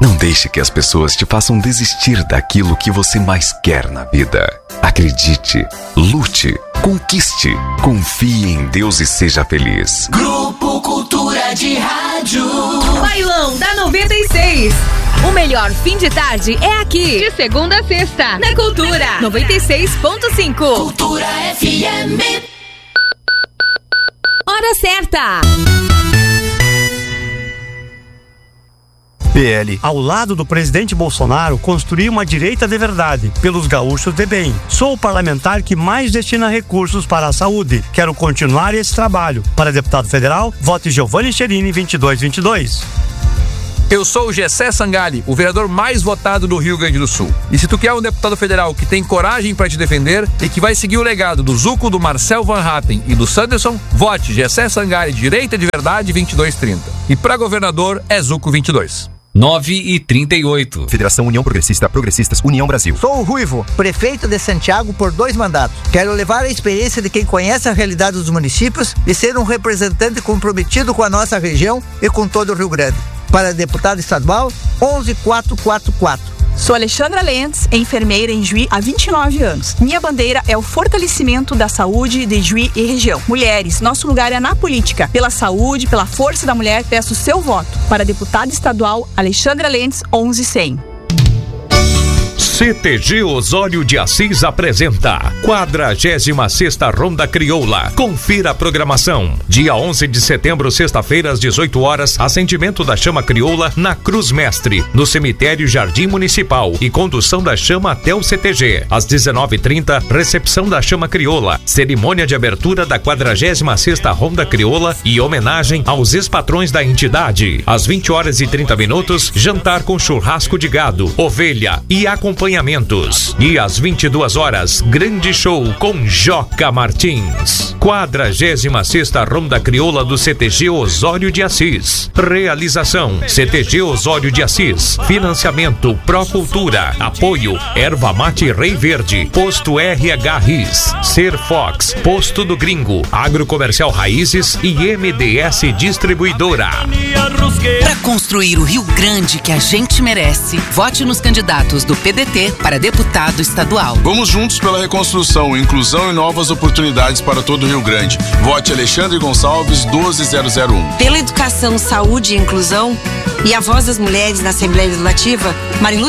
Não deixe que as pessoas te façam desistir daquilo que você mais quer na vida. Acredite, lute, conquiste, confie em Deus e seja feliz. Grupo Cultura de Rádio. Bailão da 96. O melhor fim de tarde é aqui. De segunda a sexta, na Cultura 96.5. Cultura FM. Hora certa. PL, ao lado do presidente Bolsonaro, construiu uma direita de verdade, pelos gaúchos de bem. Sou o parlamentar que mais destina recursos para a saúde. Quero continuar esse trabalho. Para deputado federal, vote Giovanni Cherini 2222. Eu sou o Gessé Sangali, o vereador mais votado do Rio Grande do Sul. E se tu quer um deputado federal que tem coragem para te defender e que vai seguir o legado do Zuco, do Marcel Van Hatten e do Sanderson, vote Gessé Sangali, direita de verdade 2230. E para governador é Zuco 22. 9h38. Federação União Progressista, Progressistas, União Brasil. Sou o Ruivo, prefeito de Santiago por 2 mandatos. Quero levar a experiência de quem conhece a realidade dos municípios e ser um representante comprometido com a nossa região e com todo o Rio Grande. Para deputado estadual, 11444. Sou Alexandra Lentz, enfermeira em Juí há 29 anos. Minha bandeira é o fortalecimento da saúde de Juí e região. Mulheres, nosso lugar é na política. Pela saúde, pela força da mulher, peço seu voto. Para deputada estadual, Alexandra Lentz, 11100. CTG Osório de Assis apresenta 46ª Ronda Crioula. Confira a programação. Dia 11 de setembro, sexta-feira, às 18 horas, acendimento da chama crioula na Cruz Mestre, no cemitério Jardim Municipal e condução da chama até o CTG. Às 19h30, recepção da chama crioula, cerimônia de abertura da 46ª Ronda Crioula e homenagem aos ex-patrões da entidade. Às 20h30, jantar com churrasco de gado, ovelha e acompanhamento. E às 22 horas, grande show com Joca Martins. 46ª Ronda Crioula do CTG Osório de Assis. Realização: CTG Osório de Assis. Financiamento: Procultura. Apoio: Erva Mate Rei Verde. Posto RH RIS. Ser Fox. Posto do Gringo. Agrocomercial Raízes e MDS Distribuidora. Para construir o Rio Grande que a gente merece, vote nos candidatos do PDT para deputado estadual. Vamos juntos pela reconstrução, inclusão e novas oportunidades para todo o Rio Grande. Vote Alexandre Gonçalves 12001. Pela educação, saúde e inclusão e a voz das mulheres na Assembleia Legislativa, Marilu